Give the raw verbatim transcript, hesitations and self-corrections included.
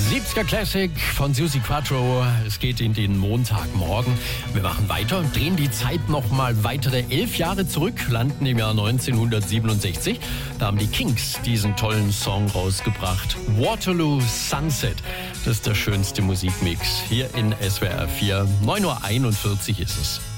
siebziger Classic von Suzi Quatro. Es geht in den Montagmorgen. Wir machen weiter und drehen die Zeit noch mal weitere elf Jahre zurück, landen im Jahr neunzehnhundertsiebenundsechzig. Da haben die Kinks diesen tollen Song rausgebracht. Waterloo Sunset. Das ist der schönste Musikmix hier in S W R vier. neun Uhr einundvierzig ist es.